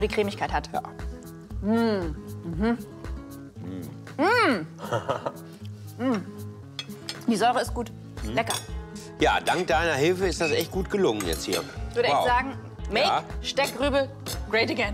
die Cremigkeit hat. Ja. Die Säure ist gut. Lecker. Ja, dank deiner Hilfe ist das echt gut gelungen jetzt hier. Ich würde echt sagen, make Ja. Steckrübe great again.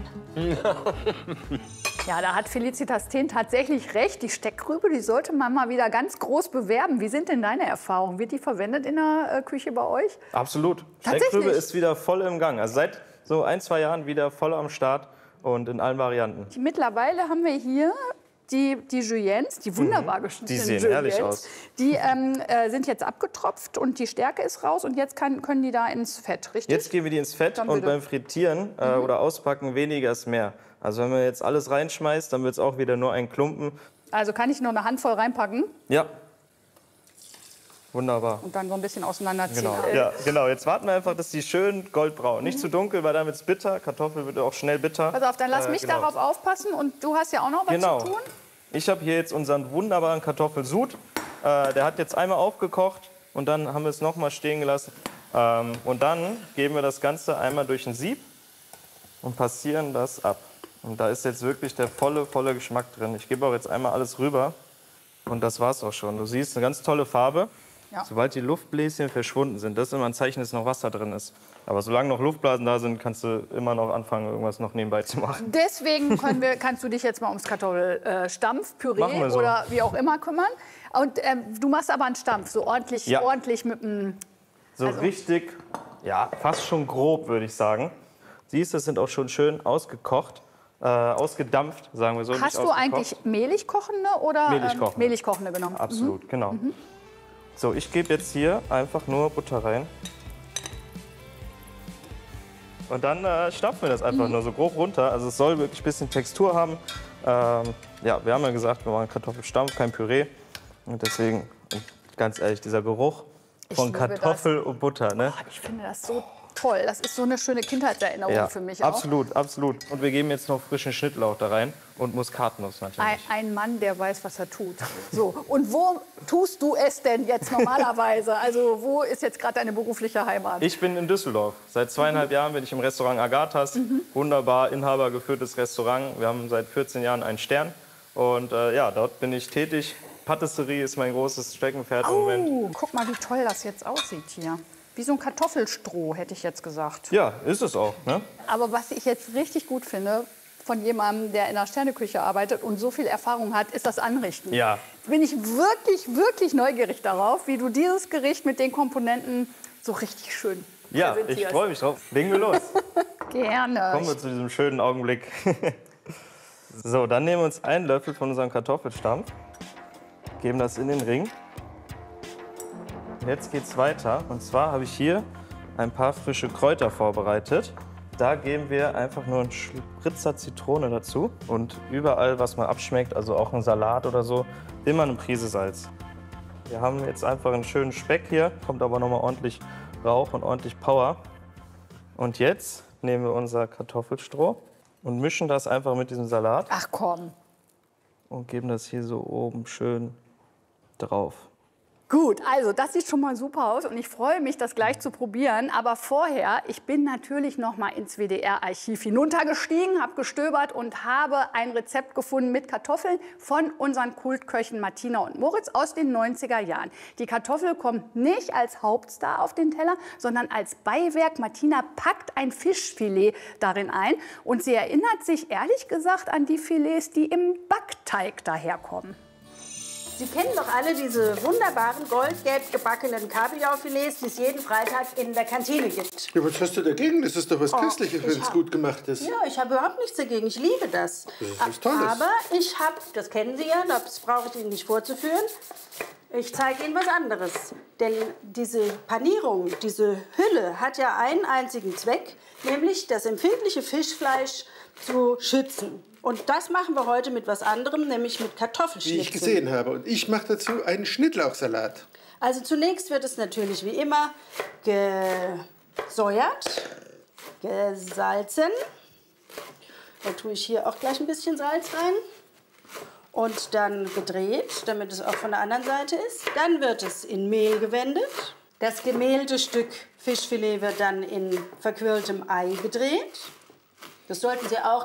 Ja, da hat Felicitas Thehn tatsächlich recht. Die Steckrübe, die sollte man mal wieder ganz groß bewerben. Wie sind denn deine Erfahrungen? Wird die verwendet in der Küche bei euch? Absolut. Tatsächlich? Steckrübe ist wieder voll im Gang. Also seit so 1, 2 Jahren wieder voll am Start und in allen Varianten. Mittlerweile haben wir hier die Juliennes, die wunderbar geschnittenen Die sehen Juliennes. herrlich aus. Die sind jetzt abgetropft und die Stärke ist raus. Und jetzt können die da ins Fett, richtig? Jetzt geben wir die ins Fett Dann und bitte. beim Frittieren oder Auspacken weniger ist mehr. Also wenn man jetzt alles reinschmeißt, dann wird es auch wieder nur ein Klumpen. Also kann ich nur eine Handvoll reinpacken Ja. Wunderbar. und dann so ein bisschen auseinanderziehen. Genau. Ja, genau. Jetzt warten wir einfach, dass die schön goldbraun. Nicht zu dunkel, weil dann wird es bitter. Kartoffel wird auch schnell bitter. Pass auf, dann lass mich genau. darauf aufpassen. Und du hast ja auch noch was Genau. zu tun. Ich habe hier jetzt unseren wunderbaren Kartoffelsud. Der hat jetzt einmal aufgekocht und dann haben wir es noch mal stehen gelassen. Und dann geben wir das Ganze einmal durch ein Sieb und passieren das ab. Und da ist jetzt wirklich der volle Geschmack drin. Ich gebe auch jetzt einmal alles rüber und das war's auch schon. Du siehst eine ganz tolle Farbe. Ja. Sobald die Luftbläschen verschwunden sind, das ist immer ein Zeichen, dass noch Wasser drin ist. Aber solange noch Luftblasen da sind, kannst du immer noch anfangen, irgendwas noch nebenbei zu machen. Deswegen kannst du dich jetzt mal ums Kartoffelstampf, Machen Püree wir so. oder wie auch immer kümmern. Und du machst aber einen Stampf, so ordentlich, Ja. ordentlich mit dem... So richtig, ja, fast schon grob, würde ich sagen. Siehst, das sind auch schon schön ausgekocht, ausgedampft, sagen wir so. Hast nicht du ausgekocht. eigentlich mehlig kochende oder Mehlig kochende. mehlig kochende genommen? Absolut, genau. So, ich gebe jetzt hier einfach nur Butter rein. Und dann stapfen wir das einfach nur so grob runter. Also es soll wirklich ein bisschen Textur haben. Ja, wir haben ja gesagt, wir machen Kartoffelstampf, kein Püree. Und deswegen, ganz ehrlich, dieser Geruch von liebe Kartoffel und Butter, ne? Ich finde das so toll. Das ist so eine schöne Kindheitserinnerung Ja, für mich auch. absolut, absolut. Und wir geben jetzt noch frischen Schnittlauch da rein und Muskatnuss natürlich. Ein Mann, der weiß, was er tut. So, und wo tust du es denn jetzt normalerweise? Also wo ist jetzt gerade deine berufliche Heimat? Ich bin in Düsseldorf. Seit 2,5 Jahren bin ich im Restaurant Agathas. Wunderbar, inhabergeführtes Restaurant. Wir haben seit 14 Jahren einen Stern. Und ja, dort bin ich tätig. Patisserie ist mein großes Steckenpferd im Moment. Oh, guck mal, wie toll das jetzt aussieht hier. Wie so ein Kartoffelstroh, hätte ich jetzt gesagt. Ja, ist es auch. Ne? Aber was ich jetzt richtig gut finde, von jemandem, der in der Sterneküche arbeitet und so viel Erfahrung hat, ist das Anrichten. Ja. Bin ich wirklich neugierig darauf, wie du dieses Gericht mit den Komponenten so richtig schön Ja, ich präsentierst. freue mich drauf. Legen wir los. Gerne. Kommen wir zu diesem schönen Augenblick. So, dann nehmen wir uns einen Löffel von unserem Kartoffelstampf, geben das in den Ring. Jetzt geht's weiter. Und zwar habe ich hier ein paar frische Kräuter vorbereitet. Da geben wir einfach nur einen Spritzer Zitrone dazu. Und überall, was man abschmeckt, also auch ein Salat oder so, immer eine Prise Salz. Wir haben jetzt einfach einen schönen Speck hier, kommt aber nochmal ordentlich Rauch und ordentlich Power. Und jetzt nehmen wir unser Kartoffelstroh und mischen das einfach mit diesem Salat Ach komm. und geben das hier so oben schön drauf. Gut, also das sieht schon mal super aus und ich freue mich, das gleich zu probieren. Aber vorher, ich bin natürlich noch mal ins WDR-Archiv hinuntergestiegen, habe gestöbert und habe ein Rezept gefunden mit Kartoffeln von unseren Kultköchen Martina und Moritz aus den 90er Jahren. Die Kartoffel kommt nicht als Hauptstar auf den Teller, sondern als Beiwerk. Martina packt ein Fischfilet darin ein und sie erinnert sich ehrlich gesagt an die Filets, die im Backteig daherkommen. Sie kennen doch alle diese wunderbaren goldgelb gebackenen Kabeljaufilets, die es jeden Freitag in der Kantine gibt. Ja, was hast du dagegen? Das ist doch was Köstliches, ich wenn es hab- gut gemacht ist. Ja, ich habe überhaupt nichts dagegen. Ich liebe das. Das ist was Tolles. Aber ich habe, das kennen Sie ja, das brauche ich Ihnen nicht vorzuführen. Ich zeige Ihnen was anderes. Denn diese Panierung, diese Hülle hat ja einen einzigen Zweck, nämlich das empfindliche Fischfleisch zu schützen. Und das machen wir heute mit was anderem, nämlich mit Wie Kartoffelschnitzeln. ich gesehen habe. Und ich mache dazu einen Schnittlauchsalat. Also zunächst wird es natürlich wie immer gesäuert, gesalzen. Da tue ich hier auch gleich ein bisschen Salz rein. Und dann gedreht, damit es auch von der anderen Seite ist. Dann wird es in Mehl gewendet. Das gemehlte Stück Fischfilet wird dann in verquirltem Ei gedreht. Das sollten Sie auch